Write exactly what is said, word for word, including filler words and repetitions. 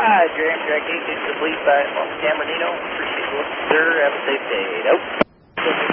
Roger, Amtrak eight is complete by Cam Renino. Appreciate it, sir. Have a safe day. Nope.